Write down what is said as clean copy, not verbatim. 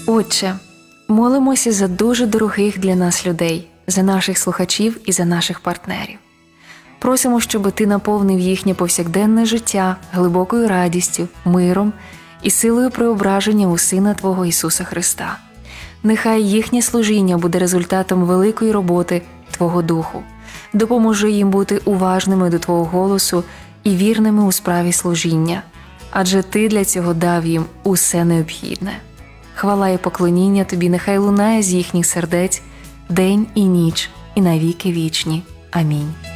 Отче, молимося за дуже дорогих для нас людей, за наших слухачів і за наших партнерів. Просимо, щоб Ти наповнив їхнє повсякденне життя глибокою радістю, миром і силою преображення у Сина Твого Ісуса Христа. Нехай їхнє служіння буде результатом великої роботи Твого Духу. Допоможи їм бути уважними до Твого голосу і вірними у справі служіння, адже Ти для цього дав їм усе необхідне. Хвала і поклоніння Тобі нехай лунає з їхніх сердець день і ніч, і навіки вічні. Амінь.